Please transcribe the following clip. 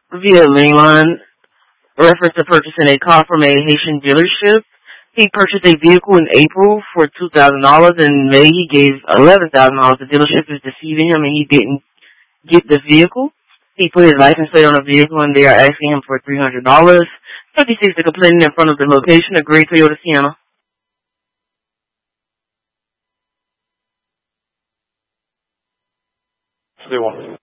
via mainline reference to purchasing a car from a Haitian dealership. He purchased a vehicle in April for $2,000. In May, he gave $11,000. The dealership is deceiving him, and he didn't get the vehicle. He put his license plate on the vehicle, and they are asking him for $300. 56 are complaining in front of the location, a gray Toyota Sienna. Stay one.